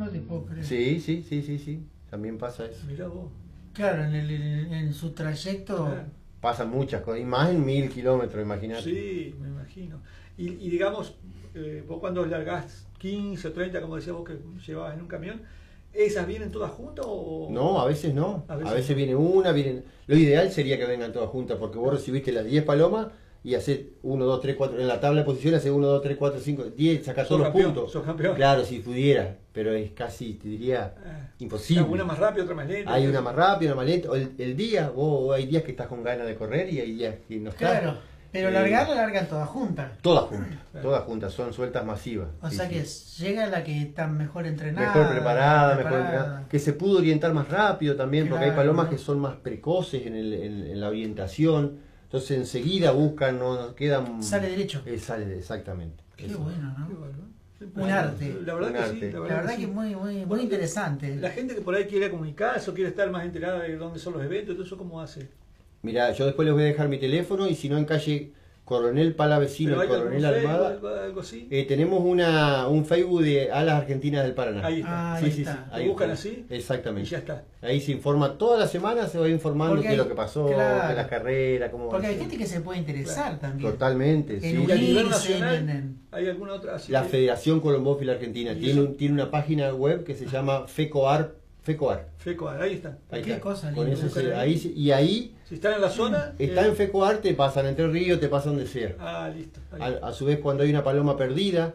no te puedo creer. Sí, también pasa eso. Mirá vos. Claro, en su trayecto. Claro. Pasan muchas cosas, y más en 1000 kilómetros, imagínate. Sí, me imagino. Y digamos, vos cuando largás 15 o 30, como decías vos que llevabas en un camión, ¿esas vienen todas juntas o...? No, a veces no. A A veces veces viene una, vienen... Lo ideal sería que vengan todas juntas, porque vos recibiste las 10 palomas y haces 1, 2, 3, 4, en la tabla de posiciones haces 1, 2, 3, 4, 5, 10, sacás todos los puntos. Sos campeón. Claro, si pudiera, pero es casi, te diría, imposible. Una más rápida, otra más lenta. Hay una más rápida, una más lenta. O el día, vos hay días que estás con ganas de correr y hay días que no estás. Claro, pero largan todas juntas. Todas juntas, son sueltas masivas. O Sí, sea que llega la que está mejor entrenada. mejor preparada, que se pudo orientar más rápido también, porque hay Claro, palomas ¿no? que son más precoces en la orientación, entonces enseguida buscan, no quedan... Sale derecho. Sale, exactamente. Qué Eso. bueno, Qué ¿no? bueno. Un arte. La verdad Un que arte. sí. La verdad que es muy interesante. La gente que por ahí quiere comunicarse o quiere estar más enterada de dónde son los eventos, todo eso, ¿cómo hace? Mira, yo después les voy a dejar mi teléfono y si no en calle Coronel Palavecino ¿Pero y hay algún Coronel Armada. Facebook, algo así? Tenemos un Facebook de Alas Argentinas del Paraná. Ahí está. Ahí está. Lo buscan así Exactamente. y ya está. Ahí se informa toda la semana, se va informando Porque qué es hay- lo que pasó, claro. qué es la carrera, cómo va Porque a hay ser. gente que se puede interesar también. Totalmente, En sí. Y a nivel unirse, nacional, en- ¿hay alguna otra? Así La que- Federación Colombófila Argentina ¿Y tiene, eso? tiene una página web que se llama FECOAR. FECOAR, ahí está. Ahí Qué está. cosa Con linda. eso y ahí Si están en la zona... está en FECOAR, te pasan Entre Ríos, te pasan donde sea. Listo. Ahí. A su vez, cuando hay una paloma perdida,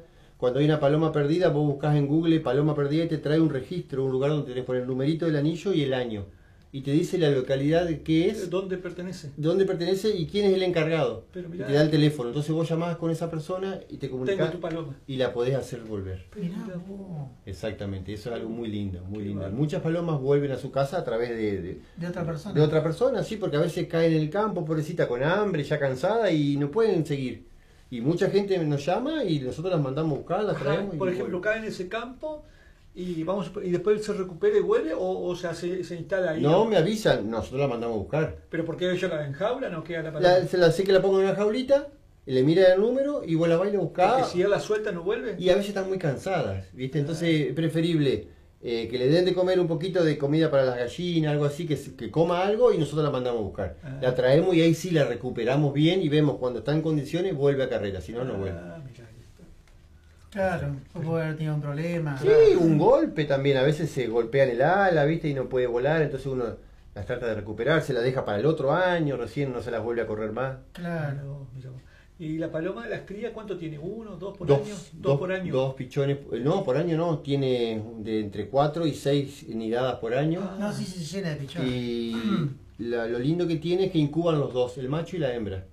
vos buscás en Google paloma perdida y te trae un registro, un lugar donde tenés que poner el numerito del anillo y el año. Y te dice la localidad de qué es, ¿Dónde pertenece? dónde pertenece y quién es el encargado. Pero Y mirá. te da el teléfono. Entonces vos llamás con esa persona y te Tengo comunicás tu paloma. y la podés hacer volver. Mirá vos. Exactamente, eso es algo muy lindo, muy Qué lindo. bárbaro. Muchas palomas vuelven a su casa a través De otra persona. de otra persona, sí, porque a veces caen en el campo, pobrecita, con hambre, ya cansada y no pueden seguir. Y mucha gente nos llama y nosotros las mandamos a buscar, las Ajá, traemos. por y ejemplo, vuelven. cae en ese campo y después se recupera y vuelve o sea, se instala ahí. No, me avisan, nosotros la mandamos a buscar. Pero porque ellos la enjaulan o queda la paloma. Sé que la pongo en una jaulita, le mira el número y vos la vas y la buscás. Porque si él la suelta no vuelve. Y a veces están muy cansadas, ¿viste? Entonces es preferible que le den de comer un poquito de comida para las gallinas, algo así, que coma algo y nosotros la mandamos a buscar. La traemos y ahí sí la recuperamos bien y vemos cuando está en condiciones vuelve a carrera, si no, no vuelve. Mirá, ahí está. Claro, puede haber tenido un problema. Sí, un golpe también, a veces se golpean el ala, ¿viste? Y no puede volar, entonces uno las trata de recuperar, se la deja para el otro año, recién no se las vuelve a correr más. Claro. Mirá vos. ¿Y la paloma, las crías, cuánto tiene? ¿1, 2 por Dos, año? ¿2 por año? Dos pichones, no, por año no, tiene de entre 4 y 6 nidadas por año. No, sí se llena de pichones. Y lo lindo que tiene es que incuban los dos, el macho y la hembra.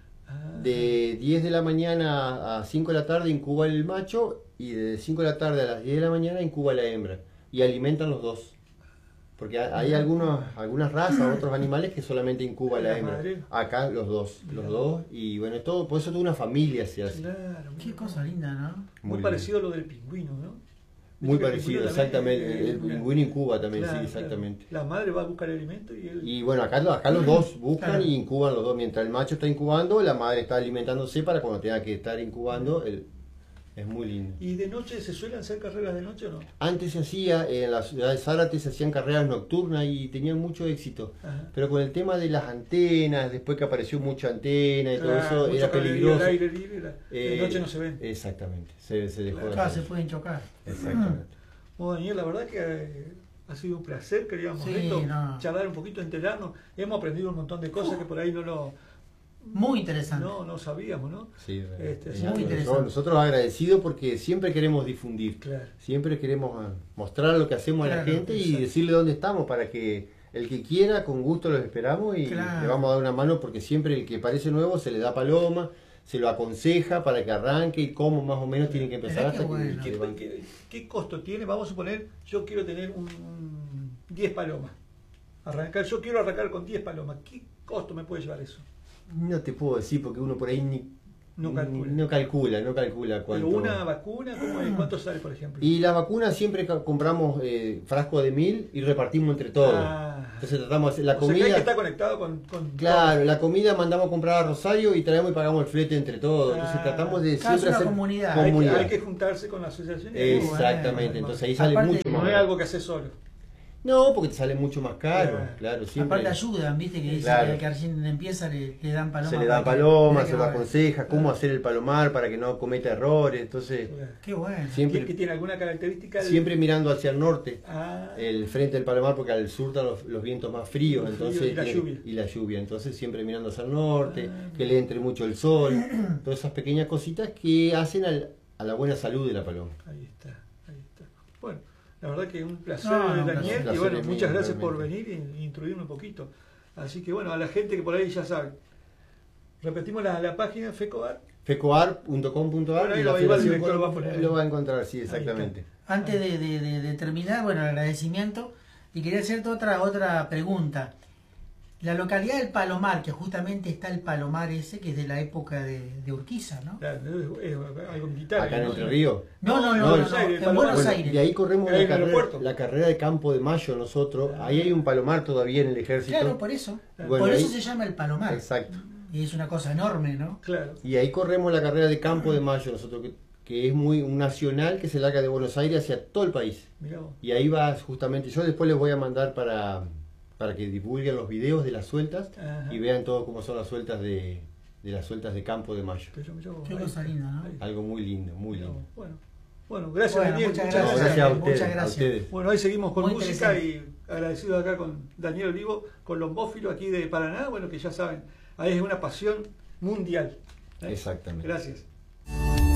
De 10 de la mañana a 5 de la tarde incuba el macho y de 5 de la tarde a las 10 de la mañana incuba la hembra. Y alimentan los dos. Porque hay algunas razas, otros animales que solamente incuba la ¿La hembra. madre? Acá los dos. Y bueno, todo, por eso toda una familia se hace. Claro. Qué cosa linda, ¿no? Muy Muy parecido a lo del pingüino, ¿no? Muy Viste que el parecido, pingüino también, exactamente. El pingüino incuba también, claro, sí, exactamente. claro. La madre va a buscar alimento y él... Y bueno, acá los dos buscan Claro. y incuban los dos. Mientras el macho está incubando, la madre está alimentándose para cuando tenga que estar incubando. Es muy lindo. ¿Y de noche se suelen hacer carreras de noche o no? Antes se hacía, en la ciudad de Zárate se hacían carreras nocturnas y tenían mucho éxito. Ajá. Pero con el tema de las antenas, después que apareció mucha antena y todo Claro, eso, mucho era calor y peligroso. el aire libre, de noche no se ven. Exactamente, se dejó de Claro, se hacer. pueden chocar. Exactamente. Bueno, Daniel, la verdad que ha sido un placer, queríamos Sí, esto, no. charlar un poquito, enterarnos. Hemos aprendido un montón de cosas que por ahí Muy interesante. no sabíamos, ¿no? Sí, Así muy que- interesante. nosotros agradecidos porque siempre queremos difundir, Claro. siempre queremos mostrar lo que hacemos a la Claro, gente y exacto. decirle dónde estamos para que el que quiera, con gusto los esperamos y Claro. le vamos a dar una mano porque siempre el que parece nuevo se le da paloma, se lo aconseja para que arranque y cómo más o menos tiene que empezar Mirá hasta qué bueno. que van. ¿Qué costo tiene? Vamos a suponer, yo quiero tener un 10 palomas. Yo quiero arrancar con 10 palomas. ¿Qué costo me puede llevar eso? No te puedo decir porque uno por ahí No calcula. No calcula cuánto. Pero una vacuna, ¿cuánto sale, por ejemplo? Y la vacuna siempre compramos frasco de 1000 y repartimos entre todos. Entonces tratamos de hacer la o sea, que comida. hay que estar conectado con Claro, todo. la comida mandamos a comprar a Rosario y traemos y pagamos el flete entre todos. Entonces tratamos de Claro, es siempre una hacer comunidad. Hay que juntarse con la asociación. Exactamente, Bueno, entonces ahí sale aparte, mucho No más. es algo que haces solo. No, porque te sale mucho más caro. Claro. Claro, siempre. Aparte ayudan, viste, que dicen Claro. que recién empieza le dan paloma. Se le da para que- paloma, para que se lo haga. aconseja, cómo hacer el palomar para que no cometa errores. Entonces, Qué bueno. siempre, ¿Que tiene alguna característica? siempre mirando hacia el norte. Ah, El frente del palomar, porque al sur están los vientos más fríos, Los fríos entonces y la lluvia. y la lluvia, entonces siempre mirando hacia el norte, que le entre mucho el sol, todas esas pequeñas cositas que hacen a la buena salud de la paloma. ahí está, ahí está. Bueno, la verdad que un placer, No, un Daniel, placer y bueno, es muchas mío, gracias por realmente. venir e instruirme un poquito. Así que bueno, a la gente que por ahí ya sabe. Repetimos la página FECOAR. fecoar.com.ar Bueno, ahí y lo- la igual el federación director lo va a poner. lo va a encontrar, sí, exactamente. Antes de terminar, bueno, el agradecimiento. Y quería hacerte otra pregunta. La localidad del Palomar, que justamente está el Palomar ese, que es de la época de Urquiza, ¿no? Claro, es algo militar. Acá en ¿no? Entre Ríos. No, Buenos Aires, en Palomar. Buenos Bueno, Aires. de ahí corremos Hay un aeropuerto. la carrera de Campo de Mayo nosotros. Ahí hay un palomar todavía en el ejército. Claro, por eso. Bueno, por eso ahí- se llama el Palomar. Exacto. Y es una cosa enorme, ¿no? Claro. Y ahí corremos la carrera de Campo de Mayo nosotros, que es muy un nacional que se larga de Buenos Aires hacia todo el país. Mirá vos. Y ahí va justamente, yo después les voy a mandar para que divulguen los videos de las sueltas Ajá. y vean todo cómo son las sueltas de las sueltas de Campo de Mayo. Pero mirá vos, Qué ahí cosa está, linda, ¿no? ahí está. Algo muy lindo, muy Mirá lindo. vos. Bueno, gracias, Bueno, Daniel. muchas No, gracias. gracias a Muchas ustedes, a gracias. ustedes. Bueno, ahí seguimos con Muy música interesante. y agradecidos acá con Daniel Olivo, colombófilo aquí de Paraná, bueno, que ya saben, ahí es una pasión mundial. Exactamente. Gracias.